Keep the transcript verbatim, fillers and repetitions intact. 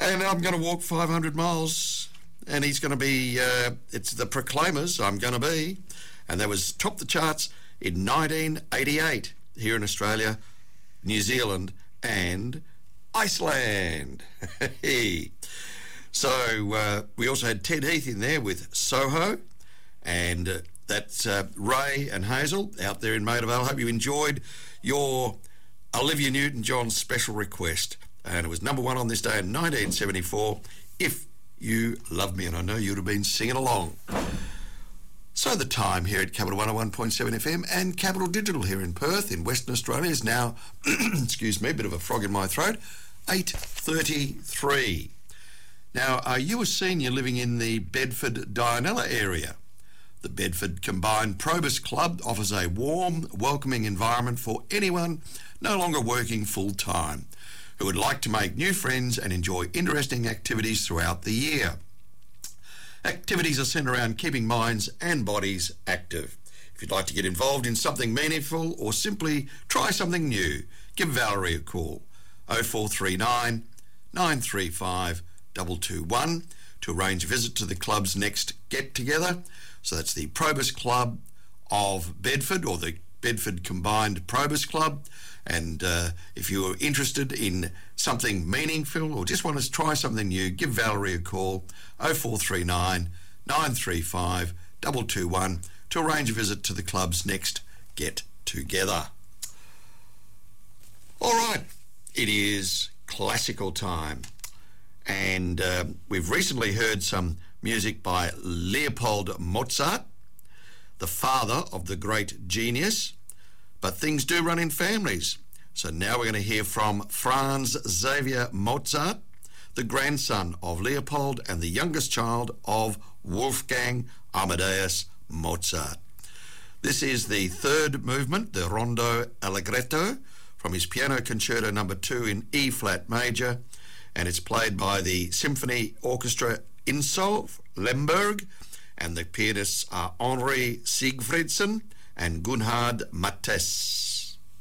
And I'm going to walk five hundred miles, and he's going to be, uh, it's the Proclaimers, I'm going to be. And that was top the charts in nineteen eighty-eight here in Australia, New Zealand, and Iceland. So uh, we also had Ted Heath in there with Soho, and uh, that's uh, Ray and Hazel out there in Maida Vale. Hope you enjoyed your Olivia Newton-John special request, and it was number one on this day in nineteen seventy-four, If You Love Me, and I know you'd have been singing along. So the time here at Capital one oh one point seven F M and Capital Digital here in Perth in Western Australia is now, excuse me, a bit of a frog in my throat, eight thirty-three. Now, are you a senior living in the Bedford-Dianella area? The Bedford Combined Probus Club offers a warm, welcoming environment for anyone no longer working full-time who would like to make new friends and enjoy interesting activities throughout the year. Activities are centred around keeping minds and bodies active. If you'd like to get involved in something meaningful or simply try something new, give Valerie a call, oh four three nine, nine three five, two two one to arrange a visit to the club's next get-together. So that's the Probus Club of Bedford, or the Bedford Combined Probus Club. And uh, if you're interested in something meaningful or just want to try something new, give Valerie a call, oh four three nine, nine three five, two two one to arrange a visit to the club's next get-together. All right, it is classical time. And uh, we've recently heard some music by Leopold Mozart, the father of the great genius. But things do run in families. So now we're going to hear from Franz Xavier Mozart, the grandson of Leopold and the youngest child of Wolfgang Amadeus Mozart. This is the third movement, the Rondo Allegretto, from his Piano Concerto number two in E-flat major, and it's played by the Symphony Orchestra Insolv, Lemberg, and the pianists are Henri Siegfriedsen and Gunhard Mattes.